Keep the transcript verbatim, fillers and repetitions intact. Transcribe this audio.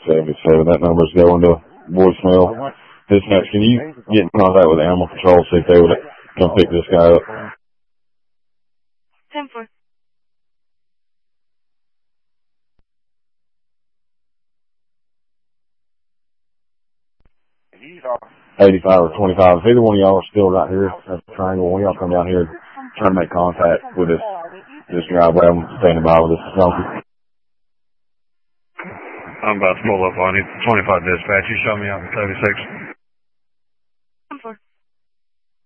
seventy-seven. That number's going to voicemail. Dispatch, can you get in contact with Animal Control, see if they would come pick this guy up? ten four. eighty-five or twenty-five. If either one of y'all are still right here at the triangle, one of y'all come down here trying to make contact with this this guy, but I'm standing by with this donkey. I'm about to pull up on you. twenty-five dispatch. You show me out in thirty-six.